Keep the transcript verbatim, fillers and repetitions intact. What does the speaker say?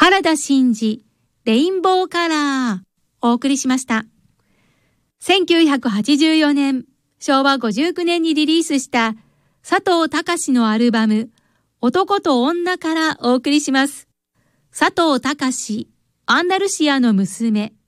原田真二、レインボーカラー、お送りしました。せんきゅうひゃくはちじゅうよねん、しょうわごじゅうきゅうねんにリリースした佐藤隆のアルバム、男と女からお送りします。佐藤隆、アンダルシアの娘。